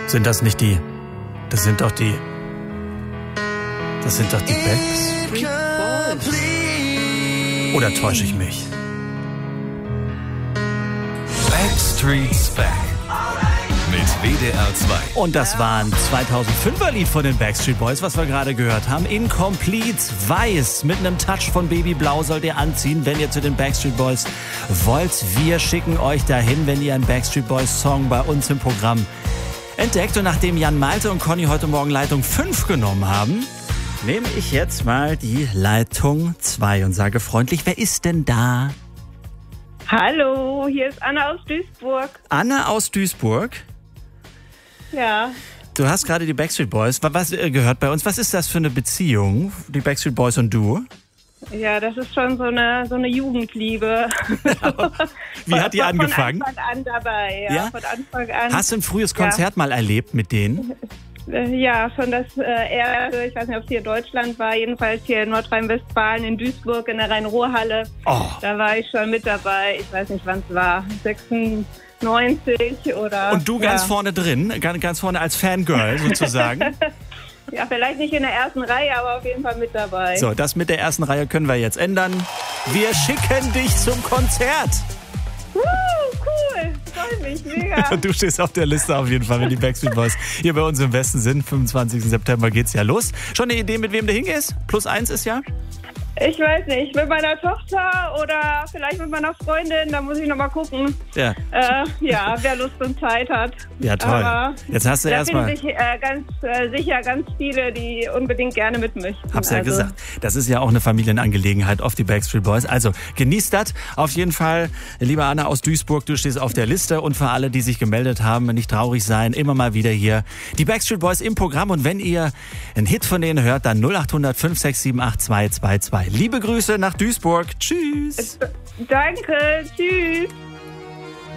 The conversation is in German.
Sind das nicht die... Das sind doch die Backstreet Boys. Oder täusche ich mich? Backstreet's Back mit WDR 2. Und das war ein 2005er Lied von den Backstreet Boys, was wir gerade gehört haben. Incomplete Weiß mit einem Touch von Babyblau sollt ihr anziehen, wenn ihr zu den Backstreet Boys wollt. Wir schicken euch dahin, wenn ihr einen Backstreet Boys Song bei uns im Programm entdeckt. Und nachdem Jan Malte und Conny heute Morgen Leitung 5 genommen haben, nehme ich jetzt mal die Leitung 2 und sage freundlich, wer ist denn da? Hallo, hier ist Anna aus Duisburg. Anna aus Duisburg? Ja. Du hast gerade die Backstreet Boys gehört bei uns. Was ist das für eine Beziehung, die Backstreet Boys und du? Ja, das ist schon so eine Jugendliebe. Wie hat die angefangen? Von Anfang an dabei, ja. Von Anfang an. Hast du ein frühes Konzert mal erlebt mit denen? Ja, schon das erste, ich weiß nicht, ob es hier in Deutschland war, jedenfalls hier in Nordrhein-Westfalen, in Duisburg, in der Rhein-Ruhr-Halle. Oh. Da war ich schon mit dabei, ich weiß nicht, wann es war, 96 oder... Und du ganz vorne drin, ganz vorne als Fangirl sozusagen? Ja, vielleicht nicht in der ersten Reihe, aber auf jeden Fall mit dabei. So, das mit der ersten Reihe können wir jetzt ändern. Wir schicken dich zum Konzert. Cool, freut mich, mega. Du stehst auf der Liste auf jeden Fall, wenn die Backstreet Boys hier bei uns im Westen sind. 25. September geht's ja los. Schon eine Idee, mit wem du hingehst? +1 ist ja? Ich weiß nicht, mit meiner Tochter oder vielleicht mit meiner Freundin, da muss ich nochmal gucken. Ja. Wer Lust und Zeit hat. Ja, toll. Aber jetzt hast du erstmal. Da finden sich ganz sicher ganz viele, die unbedingt gerne mit möchten. Hab's ja gesagt. Das ist ja auch eine Familienangelegenheit auf die Backstreet Boys. Also genießt das auf jeden Fall. Liebe Anna aus Duisburg, du stehst auf der Liste. Und für alle, die sich gemeldet haben, nicht traurig sein, immer mal wieder hier die Backstreet Boys im Programm. Und wenn ihr einen Hit von denen hört, dann 0800 567 8222. Liebe Grüße nach Duisburg. Tschüss. Danke. Tschüss.